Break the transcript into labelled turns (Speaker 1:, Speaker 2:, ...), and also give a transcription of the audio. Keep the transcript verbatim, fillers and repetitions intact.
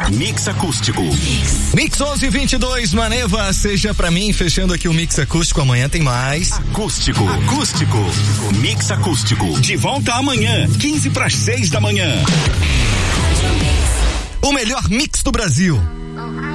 Speaker 1: Mix Acústico.
Speaker 2: Mix onze e vinte e dois, Maneva, seja pra mim, fechando aqui o Mix Acústico, amanhã tem mais.
Speaker 1: Acústico, acústico, Mix Acústico, de volta amanhã, quinze para as seis da manhã.
Speaker 2: O melhor mix do Brasil.